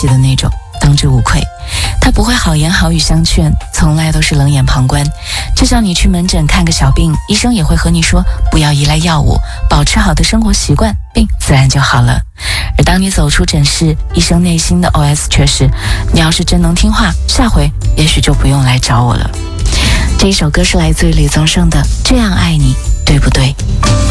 系的那种，当之无愧。他不会好言好语相劝，从来都是冷眼旁观。就像你去门诊看个小病，医生也会和你说不要依赖药物，保持好的生活习惯，病自然就好了。而当你走出诊室，医生内心的 OS 却是，你要是真能听话，下回也许就不用来找我了。这一首歌是来自于李宗盛的《这样爱你对不对》。